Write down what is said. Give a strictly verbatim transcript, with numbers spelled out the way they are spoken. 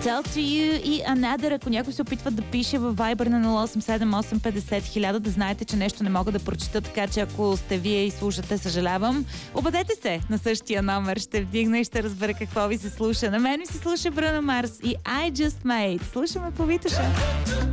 Talk to you и Another. Ако някой се опитва да пише във Viber на нула осем седем осем петдесет хиляда, да знаете, че нещо не мога да прочита, така че ако сте вие и слушате, съжалявам. Обадете се на същия номер, ще вдигна и ще разбера какво ви се слуша. На мен ми се слуша Бруно Марс и I Just Made. Слушаме по Витоша.